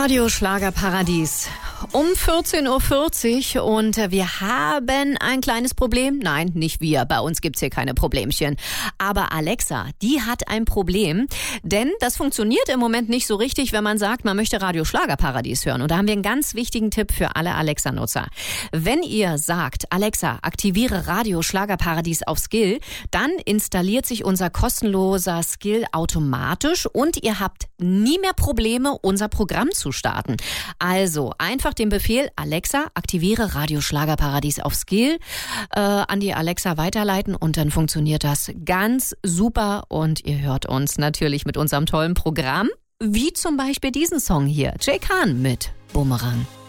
Radio Schlagerparadies. Um 14.40 Uhr und wir haben ein kleines Problem. Nein, nicht wir. Bei uns gibt's hier keine Problemchen. Aber Alexa, die hat ein Problem. Denn das funktioniert im Moment nicht so richtig, wenn man sagt, man möchte Radio Schlagerparadies hören. Und da haben wir einen ganz wichtigen Tipp für alle Alexa-Nutzer. Wenn ihr sagt, Alexa, aktiviere Radio Schlagerparadies auf Skill, dann installiert sich unser kostenloser Skill automatisch und ihr habt nie mehr Probleme, unser Programm zu starten. Also einfach den Befehl Alexa, aktiviere Radio Schlagerparadies auf Skill an die Alexa weiterleiten und dann funktioniert das ganz super und ihr hört uns natürlich mit unserem tollen Programm, wie zum Beispiel diesen Song hier, Jay Khan mit Bumerang.